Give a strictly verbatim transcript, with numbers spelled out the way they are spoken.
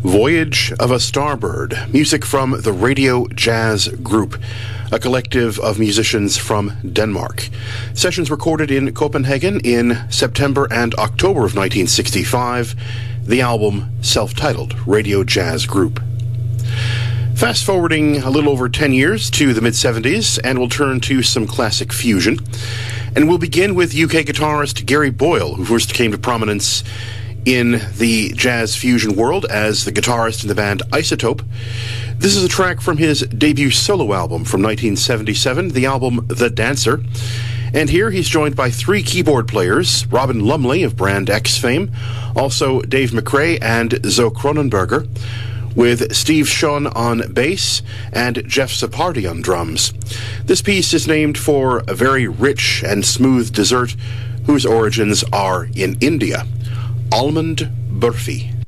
Voyage of a Starbird, music from the Radio Jazz Group, a collective of musicians from Denmark. Sessions recorded in Copenhagen in September and October of nineteen sixty-five. The album self-titled Radio Jazz Group. Fast forwarding a little over ten years to the mid-seventies, and we'll turn to some classic fusion. And we'll begin with U K guitarist Gary Boyle, who first came to prominence in the jazz fusion world as the guitarist in the band Isotope. This is a track from his debut solo album from nineteen seventy-seven, the album The Dancer. And here he's joined by three keyboard players, Robin Lumley of Brand X fame, also Dave McRae and Zoe Kronenberger, with Steve Sean on bass and Jeff Sapardi on drums. This piece is named for a very rich and smooth dessert whose origins are in India. Almond Burfi.